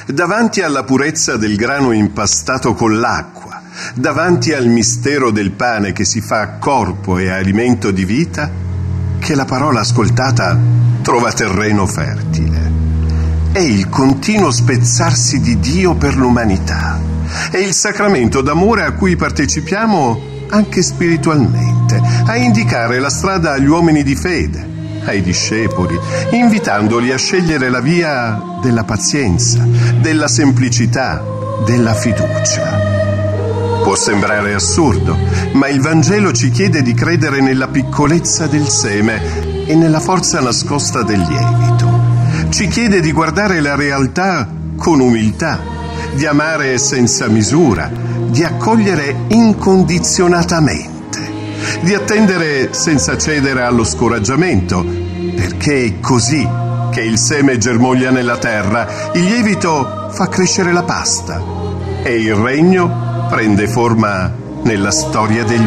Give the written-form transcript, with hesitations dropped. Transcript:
davanti alla purezza del grano impastato con l'acqua, davanti al mistero del pane che si fa corpo e alimento di vita, che la parola ascoltata trova terreno fertile. È il continuo spezzarsi di Dio per l'umanità. È il sacramento d'amore a cui partecipiamo anche spiritualmente, a indicare la strada agli uomini di fede, ai discepoli, invitandoli a scegliere la via della pazienza, della semplicità, della fiducia. Può sembrare assurdo, ma il Vangelo ci chiede di credere nella piccolezza del seme e nella forza nascosta del lievito. Ci chiede di guardare la realtà con umiltà, di amare senza misura, di accogliere incondizionatamente, di attendere senza cedere allo scoraggiamento, perché è così che il seme germoglia nella terra, il lievito fa crescere la pasta e il regno prende forma nella storia degli